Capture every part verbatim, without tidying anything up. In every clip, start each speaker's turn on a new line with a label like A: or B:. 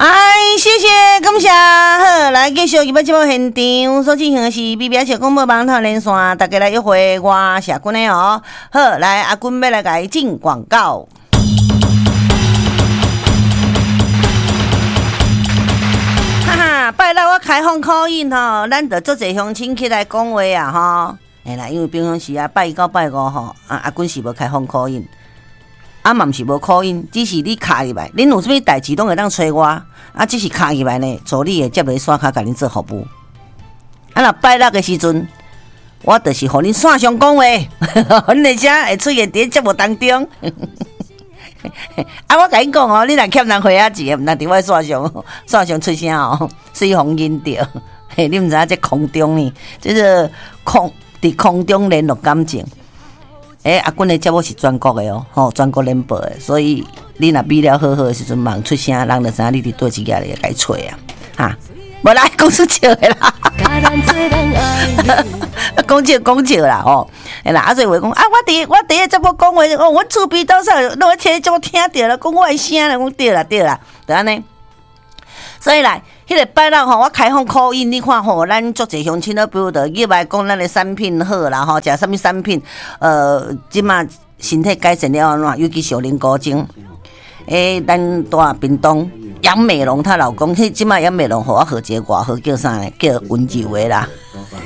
A: 哎，谢谢，感谢。好，来继续今摆节目现场所进行的是 B B S 广播网头连线，大家来约会我社君的哦。好，来阿君要来给进广告。哈哈，拜六我开放call in吼，咱着做侪乡亲起来讲话啊吼。哎啦，因为平常时啊拜一到拜五吼，啊阿君是无开放call in。啊，嘛毋是无考因，只是你卡入来，恁有啥物代志拢会当找我，啊，只是卡入来呢，助理会接来刷卡，甲恁做服务。啊，若拜六的时阵，我就是互恁线上讲话，阮的声会出现伫节目当中。啊，我甲恁讲哦，你若欠人回啊钱，毋通伫我线上线上出声哦，随风引着。嘿，你毋知影这空中呢，这是空伫空中联络感情。诶、欸，阿君的节目是全国的哦，吼，全国联播的，所以你若比了好好的时阵，忙出声，人就知影你伫倒一家咧该找啊，哈，无啦，讲出笑的啦，讲笑讲笑啦，吼，哎啦，啊，所以话讲啊，我伫我伫个节目讲话，哦，我厝边多少，我听节目听着了，讲我的声啦，讲对啦对啦，就安尼。所以来，迄、那个拜六吼，我开放call in，你看吼，咱足侪乡亲都比如着入来讲咱的产品好啦，吼，食啥物产品，呃，即马身体改善了安怎？尤其小龄高精，诶、欸，咱大屏东杨美龙她老公，迄即马杨美龙互我号一个外号叫啥呢？叫温柔的啦。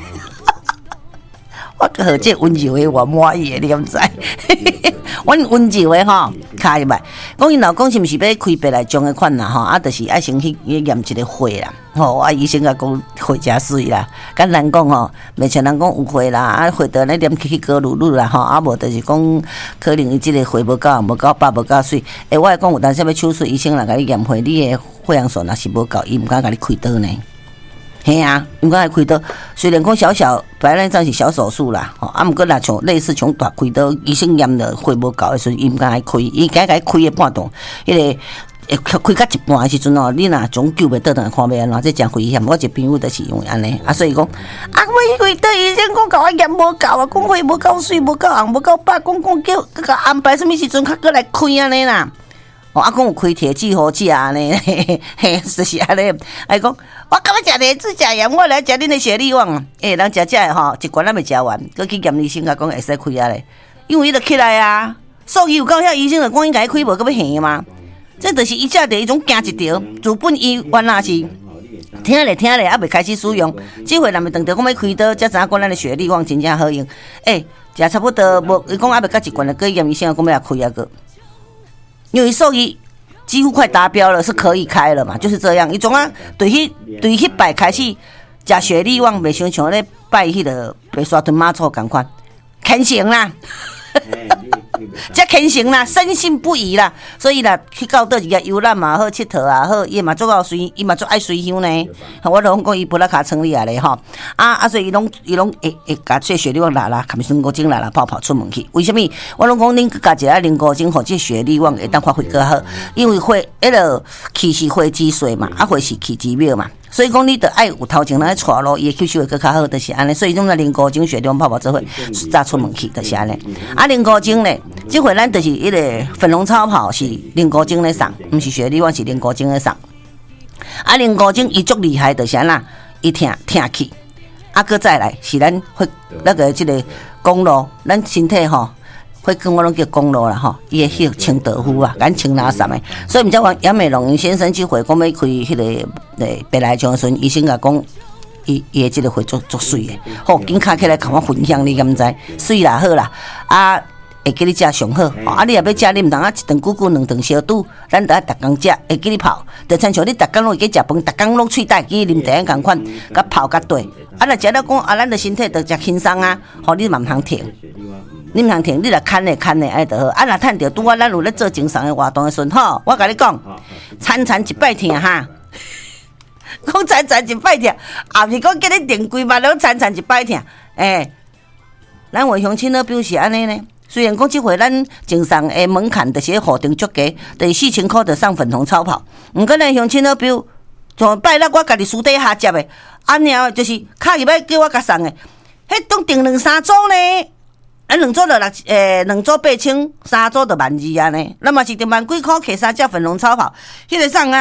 A: 我个号这温柔的我满意的，你敢知？阮温柔的吼，卡入来，讲因老公是毋是要开白来种的款啦吼？啊，就是爱先去验一个血啦，吼，啊医生甲讲血真水啦，敢人讲吼，袂像人讲有血啦，啊血得咧念起起高噜噜啦吼，啊无就是讲可能伊即个血无够，无够饱，无够水。诶，我会讲有当时要手术，医生来甲你验血，你的血氧素若是无够，伊毋敢甲你开刀呢。嘿啊，毋敢开刀，虽然讲小小，本来咱是小手术啦，吼，啊，毋过若像类似像大开刀，医生验了血无够的时阵，伊毋敢来开，伊该该开的半段，迄、那个开到一半的时阵哦，你若总救袂倒转看要安怎，这真危险。我一个朋友就是因为安尼，啊，所以讲，啊，我开刀医生讲甲我验无够啊，讲血无够水，无够红，无够饱，讲讲叫甲安排什么时阵较过来开安尼啦。哦，啊，讲有开铁剂好食安尼，嘿嘿，就是安尼。哎，讲我感觉食莲子食盐，我来食恁的雪莉旺。诶、欸，人食食的吼，一罐咱未食完，佮去验医生甲讲会使开啊咧，因为伊就起来啊。所以有到遐医生就讲应该开无，佮要现嘛。这就是伊食的一种惊一条，自本伊原来是听咧听咧，还未开始使用。这回人们等到讲要开刀，才知影讲咱的雪莉旺真正好用。诶、欸，食差不多无，伊讲还未到一罐了，佮验医生讲要来开啊个。因为兽医几乎快达标了，是可以开了嘛，就是这样。伊总啊，对迄对迄摆开始食雪莉旺，袂像像咧拜迄个白沙屯妈祖共款，虔诚啦，这虔诚啦，深信不疑啦。所以啦，去到倒一个游览嘛好，佚佗啊好，伊嘛做到随，伊嘛做爱随香呢。我拢讲伊布拉卡成立啊咧吼，啊啊，所以伊拢伊拢会会甲这雪莉旺拿啦，含酸果精拿啦，泡泡出门去。为什么？我拢讲恁加一下零果精，或者雪莉旺会当发挥更好，因为血迄个气是血之水嘛，啊血是气之庙嘛。所以讲，你得爱有头前人来带路，伊吸收会更较好，就是安尼。所以种个零果精、雪莉旺泡泡做伙，早出门去就是安尼。啊，零果精咧，这回咱就是迄个粉红超跑是零果精咧送，毋是雪莉旺是零果精咧送。啊，零果精伊足厉害，就是安啦，伊听听气，啊，搁再来是咱会那个即个公路，咱身体吼。会跟我拢叫公路啦吼，伊会去清道夫啊，敢清垃圾的。所以毋知讲杨美龙先生去回讲要开迄个诶白来江村，医生甲讲，伊伊的即个会足足水的，好，紧卡起来甲我分享，你敢知？水啦好啦，啊会给你食上好，啊你也要食，你毋通啊一顿久久两顿小肚，咱得逐工食，会给你泡，就亲像你逐工拢会去食饭，逐工拢喙带去啉茶共款，甲泡甲对，啊若食了讲啊，咱的身体着食轻松啊，吼你嘛毋通停。你毋通停，你来看咧看咧，爱就好。啊，若趁着拄啊，咱有咧做精神的活动的时阵，吼，我甲你讲，餐餐一摆疼哈，讲餐餐一摆疼，也毋是讲叫你定规嘛，拢餐餐一摆疼。诶、欸，咱话乡亲都表示安尼呢。虽然讲即回咱精神的门槛就是户定足低，就是四千块就送粉红超跑。毋过咱乡亲都表，从拜六我家己私底下接的，啊了就是卡入来叫我甲送的，迄当订两三组呢。啊，两组就六诶，两组八千，三组就万二啊呢。那么是着万几块，摕三只粉红超跑，迄、那个送啊，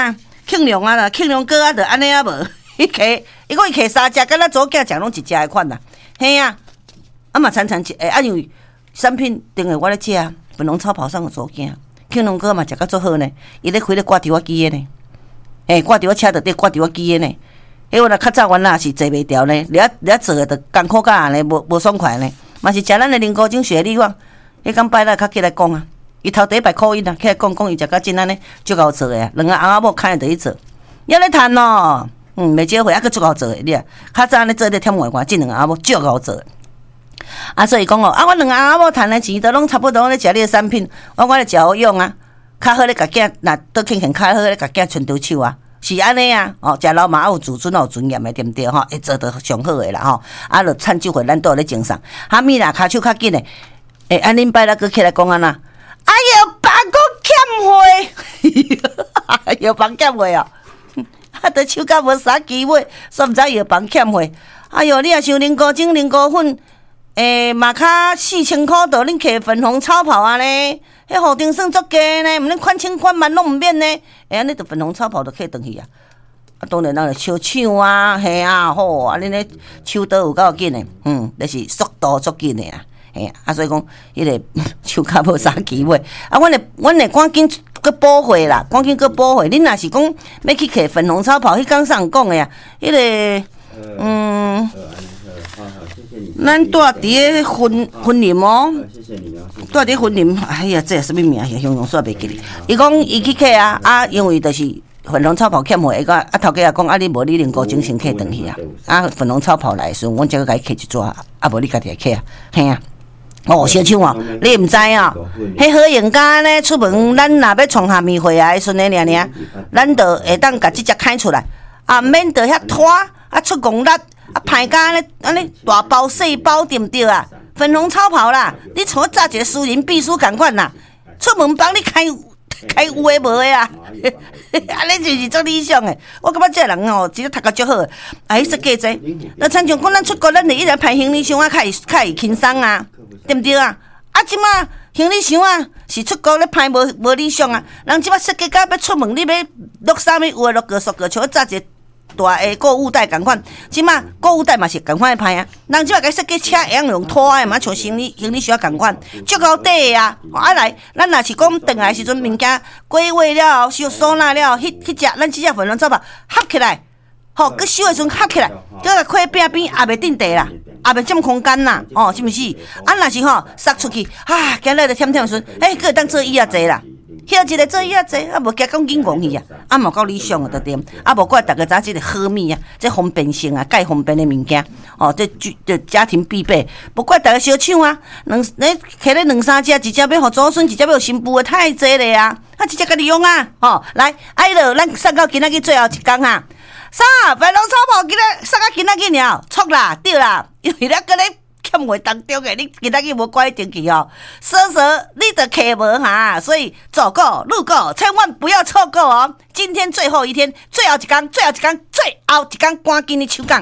A: 庆龙啊啦，庆龙哥啊，就安尼啊无，伊摕伊讲伊摕三只，敢若左囝食拢一只的款啦，嘿啊，啊嘛常常食，诶，啊因为产品顶下我咧食粉红超跑送互左囝，庆龙哥嘛食甲足好呢，伊咧开咧挂伫我机的呢，诶，挂伫我车顶，挂伫我机的呢。迄我若较早原来是坐袂调呢，了了做的就艰苦甲安尼，无无爽快呢。嘛是食咱的林高精雪里旺，迄讲摆来较起来讲啊，伊头第一摆考因啊，起来讲讲伊食甲真安尼，足够做的啊，两个翁仔某开着去做，要咧趁咯，嗯，袂少岁还佫足够做的，你啊，较早安尼做咧忝外关，即两个翁仔某足够做的。啊，所以讲哦，啊，我两个翁仔某趁的钱都拢差不多咧食你的产品，我我咧食好用啊，较好咧甲囝，若倒轻轻较好咧甲囝伸着手啊。是安尼啊，哦，食老嘛有自尊有尊严的，对毋对吼？会做得上好的啦吼，啊，就趁酒会咱都有咧精神。哈咪啦，骹手较紧的，诶，安恁摆啦，佫起来讲安那，哎哟，房佫欠货，药房欠货哦，啊，都手甲无啥机会，煞毋知药房欠货。哎哟，你若想啉高精、啉高粉，诶，嘛较四千箍，就恁摕粉红超跑啊呢？迄户顶算足价呢，毋恁款清款慢拢毋免呢。哎，安尼就粉红超跑就客转去啊！啊，当然咱就烧抢啊，嘿啊，好啊，恁咧手刀有够紧的，嗯，就是速度足紧的啦，嘿啊，所以讲迄个手骹无啥机会。啊，阮会阮会赶紧搁补货啦，赶紧搁补货。恁若是讲要去摕粉红超跑，迄工上讲的啊，迄个嗯。咱住伫咧婚婚林哦，住伫婚林，哎呀，这什么名？形容煞袂记哩。伊讲伊去客啊，啊，因为就是粉红超跑欠货，伊讲啊头家也讲啊，你无你零高精神客转去啊，啊粉红超跑来时，阮才个甲伊客一撮，啊无你家己来客啊，嘿啊。哦，小秋哦，你毋知啊？迄好用家呢，出门咱若要创下面会啊，的时阵尔尔，咱就会当甲即只开出来，啊，免得遐拖啊出公力。啊，歹甲安尼安尼大包细包对毋对啊？粉红超跑啦，你像我早一个私人秘书共款啦，出门帮你开开有诶无诶啊？安尼就是足理想诶。我感觉这人吼，真正读甲足好，啊，迄设计济，那亲像讲咱出国，咱就一直排行李箱啊，较会较会轻松啊，对毋对啊？啊，即马行李箱啊是出国咧排无无理想啊，人即马设计甲要出门，你要落啥物有诶落个速个，像我早一个。大诶购物袋共款，即马购物袋嘛是共款诶歹啊。人即马甲设计车会用拖诶嘛，像行李行李箱共款，足够底诶啊。啊来，咱若是讲转来时阵物件过位了，收收纳了，迄迄只咱即只粉红超跑合起来，吼，佮收诶时阵合起来，佮甲开边边也袂定地啦，也袂占空间啦，哦，是毋是？啊，若是吼塞出去，啊，今日就忝忝诶时阵，诶，佮会当做椅仔坐啦。遐一个做伊啊坐，啊无惊讲紧戆去啊，啊嘛够理想啊，对点，啊无怪逐个早即个好米啊，这方便性啊，介方便的物件，哦，这这家庭必备，不怪逐个小抢啊，两你摕咧两三只，一只要互祖孙，一只要互新妇的太济咧啊，啊一只家己用啊，哦，来，哎落，咱送到今仔日最后一工啊，啥？粉红超跑今仔送到今仔日了，错啦，对啦，因为咱个咧。欠货当中诶，你今仔日无拐进去哦，说说你就客无哈，所以走过路过，千万不要错过哦！今天最后一天，最后一天，最后一天，最后一天，赶紧你抢讲。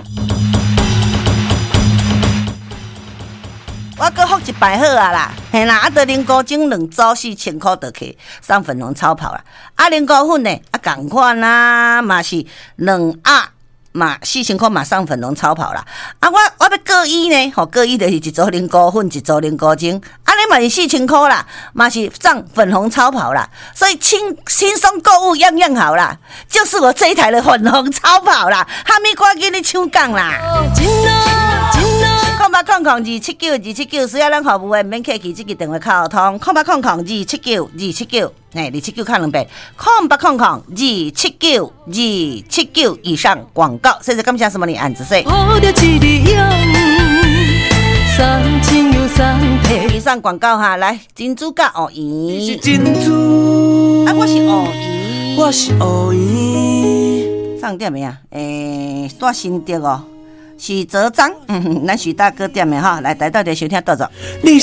A: 我搁复一摆好啊啦，嘿啦，啊，得零高精两组四千块就去送粉红超跑啦，啊，零高粉呢，啊，共款啦，嘛是两啊。嘛四千块嘛送粉红超跑啦，啊我我要各一呢，吼各一就是一组零高粉，一组零高精，啊你嘛是四千块啦，嘛是送粉红超跑啦，所以轻轻松购物样样好啦，就是我这一台的粉红超跑啦，哈咪赶紧你抢讲啦！空八空空二七九二七九，需要咱服务的免客气，这个电话卡通空八空空二七九二七九，哎，二七九卡两百，空八空空二七九二七九以上广告，谢谢感谢什么你按子说。以上广告哈，来珍珠甲鳄鱼，是珍珠，啊我是鳄鱼，我是鳄鱼，上点没啊？诶，带新的哦。许哲章，嗯，咱许大哥点的哈，来台到底收听多少？你